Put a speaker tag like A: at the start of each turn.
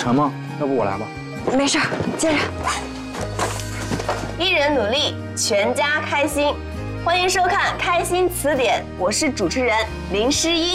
A: 成吗？要不我来吧。
B: 没事，接着。
C: 一人努力，全家开心。欢迎收看《开心词典》，我是主持人林诗音。